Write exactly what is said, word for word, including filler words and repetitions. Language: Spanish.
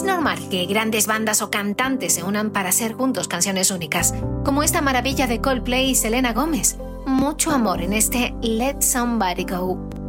Es normal que grandes bandas o cantantes se unan para hacer juntos canciones únicas, como esta maravilla de Coldplay y Selena Gomez. Mucho amor en este Let Somebody Go.